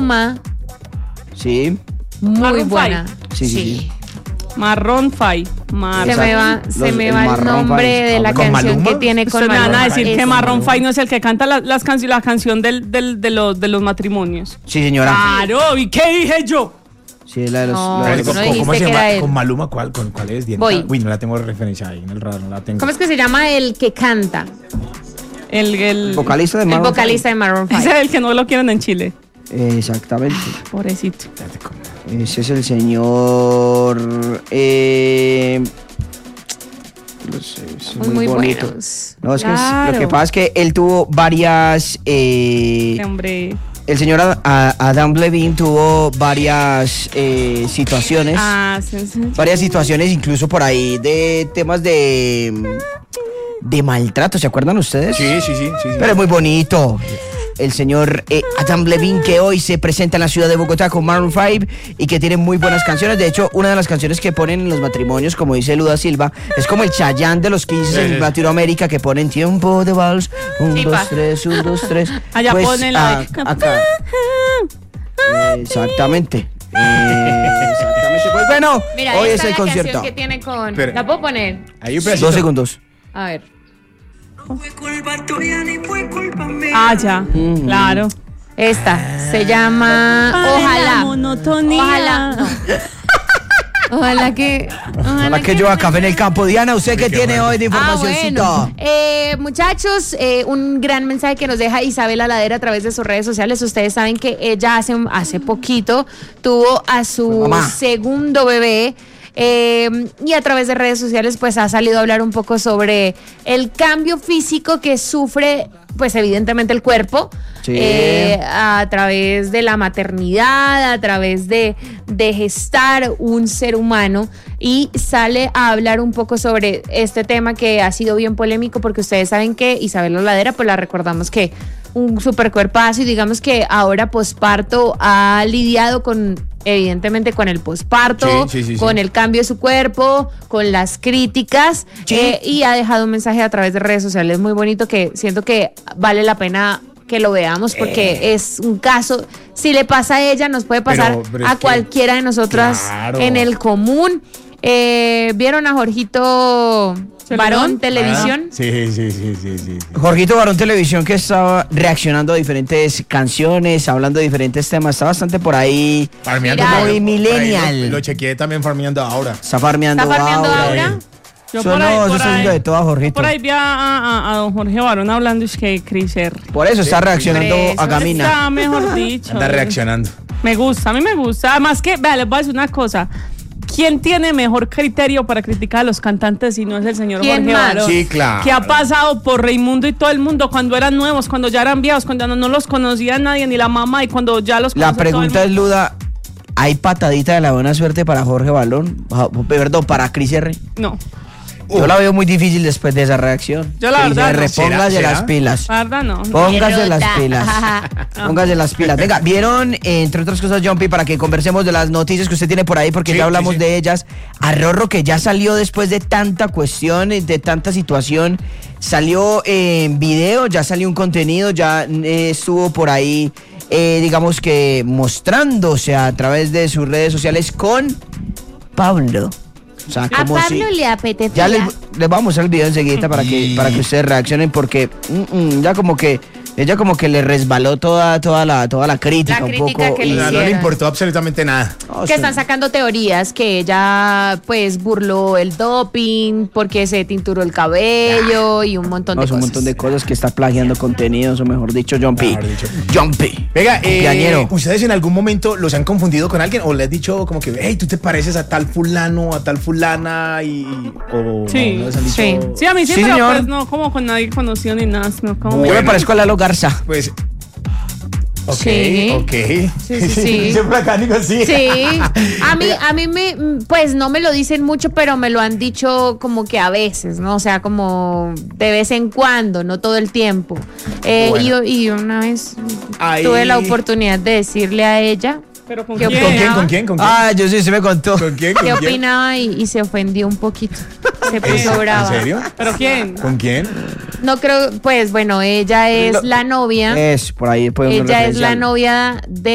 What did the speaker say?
Maluma. Sí. Muy Maroon buena. Sí. Maroon 5. Se me va el nombre de la ¿Con canción Maluma? que tiene con Ustedes me van a Maluma. decir que Es- Maroon 5 no es el que canta la canción de los matrimonios. Sí, señora. Claro, ¿y qué dije yo? Sí, es la de los... No, la de tú los- no dijiste que era él. ¿Con Maluma cuál es? Diana? Voy. Uy, no la tengo de referencia ahí en el radar, no la tengo. ¿Cómo es que se llama el que canta? El vocalista de El Maroon vocalista de Maroon 5. ese es el que no lo quieren en Chile. 5. Exactamente. Pobrecito. Ese es el señor... no sé, es muy bonito. buenos. No, es que Claro. lo que pasa es que él tuvo varias... Hombre. el señor Adam Levine tuvo varias situaciones. Sí. Varias situaciones, incluso por ahí, de temas de maltrato, ¿se acuerdan ustedes? Sí. Pero es muy bonito. El señor Adam Levine, que hoy se presenta en la ciudad de Bogotá con Maroon 5 y que tiene muy buenas canciones. De hecho, una de las canciones que ponen en los matrimonios, como dice Luda Silva, es como el Chayanne de los 15 en Latinoamérica, que ponen tiempo de vals, 1, 2, 3, 1, 2, 3. Allá ponen la de- acá. Exactamente. Exactamente. Pues bueno, Mira, hoy esta es el la concierto. canción que tiene con... Espera. ¿La puedo poner? Ahí un pedacito. 2 segundos. A ver. Ya, claro. Esta se llama La Ojalá. monotonía. Ojalá. No. Ojalá que... Hola, que yo a Café en el Campo. Diana, ¿usted qué tiene hoy de informacióncita? Muchachos, un gran mensaje que nos deja Isabela Ladera a través de sus redes sociales. Ustedes saben que ella hace poquito tuvo a su Mamá. segundo bebé. Y a través de redes sociales pues ha salido a hablar un poco sobre el cambio físico que sufre pues evidentemente el cuerpo. Sí. A través de la maternidad, a través de gestar un ser humano, y sale a hablar un poco sobre este tema que ha sido bien polémico, porque ustedes saben que Isabela Ladera, pues la recordamos que un super cuerpazo, y digamos que ahora posparto ha lidiado con, evidentemente, con el posparto, Sí. con el cambio de su cuerpo, con las críticas, y ha dejado un mensaje a través de redes sociales muy bonito que siento que vale la pena que lo veamos, porque es un caso, si le pasa a ella, nos puede pasar pero es a que- cualquiera de nosotras Claro. en el común. ¿Vieron a Jorgito Barón Televisión? Sí. Jorgito Barón Televisión, que estaba reaccionando a diferentes canciones, hablando de diferentes temas. Está bastante por ahí. Farmeando Mira. por ahí, Muy millennial. Lo chequeé también farmeando ahora. Está farmeando. ¿Está farmeando ahora? Yo Eso no, eso está haciendo de todo a Jorgito. Por ahí vi a don Jorge Barón hablando, es que Criser. Por eso está reaccionando Por eso. a Camina. Está mejor dicho. Anda reaccionando. Me gusta, a mí me gusta. Además que, vea, les voy a decir una cosa. ¿Quién tiene mejor criterio para criticar a los cantantes si no es el señor ¿Quién Jorge más? Barón? Sí, claro. Que ha pasado por Raimundo y todo el mundo cuando eran nuevos, cuando ya eran viejos, cuando no los conocía nadie, ni la mamá, y cuando ya los La conoce todo el pregunta es, mundo. Luda, ¿hay patadita de la buena suerte para Jorge Balón? Perdón, para Cris R. No, Yo la veo muy difícil después de esa reacción. Yo la Cris verdad R, no. póngase ¿Será? las pilas. la verdad no. Póngase las Pelota. pilas. Póngase las pilas. Venga, ¿vieron, entre otras cosas, Jumpy, para que conversemos de las noticias que usted tiene por ahí, porque Sí, ya hablamos sí. de ellas? A Rorro, que ya salió después de tanta cuestión, de tanta situación, salió en video, ya salió un contenido, ya estuvo por ahí, digamos que mostrándose a través de sus redes sociales con Pablo. O sea, A como si... Pablo le apetecía. Ya les vamos a mostrar el video enseguida para que ustedes reaccionen, porque ya como que ella como que le resbaló toda la crítica, La un crítica poco. que O le sea, no le hicieron. importó absolutamente nada. No, Que sí. están sacando teorías que ella pues burló el doping porque se tinturó el cabello y un montón No, de es un cosas. montón de cosas que está plagiando contenidos, o mejor dicho, Jumpy. Mejor dicho. Jumpy. Venga, Cumpleañero. ¿ustedes en algún momento los han confundido con alguien? ¿O les han dicho como que, hey, tú te pareces a tal fulano, a tal fulana? O Sí, no les han dicho... sí. Sí, a mí sí, Sí, pero señor. pues no como con nadie conocido ni nada, sino como... Yo me Bueno. parezco a Lalo Garza. Pues... Ok, Sí. ok. Sí. Siempre acá, digo, sí. Sí, a mí me, pues no me lo dicen mucho, pero me lo han dicho como que a veces, ¿no? O sea, como de vez en cuando, no todo el tiempo. Bueno. Y una vez Ahí- tuve la oportunidad de decirle a ella Pero ¿con ¿Qué quién? ¿Con quién? opinaba? ¿Con quién? ¿Con quién? Ah, yo sí, se me contó. ¿Con quién? qué ¿Con quién? opinaba y se ofendió un poquito. Se puso ¿En brava. serio? ¿Pero quién? ¿Con quién? No creo, pues bueno, ella es la novia. Es, por ahí podemos Ella es la referenciarlo. novia de